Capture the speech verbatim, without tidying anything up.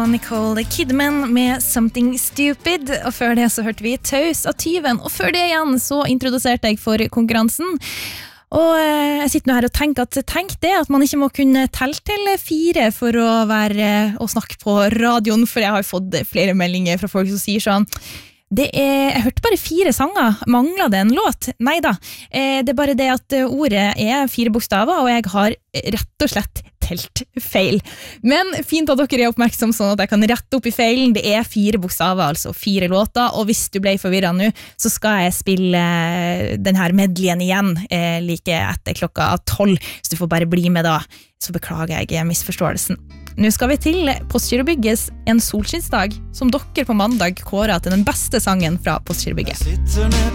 var Nicole Kidman med Something Stupid, og før det så hørte vi Taus av Tyven, og før det igjen så introduserte jeg for konkurransen. Og jeg sitter nå her og tenker at tenk det at man ikke må kunne telle til fire for å være og snakke på radioen, for jeg har fått flere meldinger fra folk som sier sånn det er, jeg hørte bare fire sanger, manglet det en låt? Neida, det er bare det at ordet er fire bokstaver, og jeg har rett og slett telt feil. Men fint at dere er oppmerksom sånn at jeg kan rette opp i feilen. Det er fire bokstaver, altså fire låter, og hvis du ble forvirret nå, så skal jeg spille den her medleyen igjen eh, like etter klokka tolv, så du får bare bli med da. Så beklager jeg misforståelsen. Nå skal vi til Postgirobygges En solskinnsdag, som dere på mandag kåret til den beste sangen fra Postgirobygget. Jeg sitter ned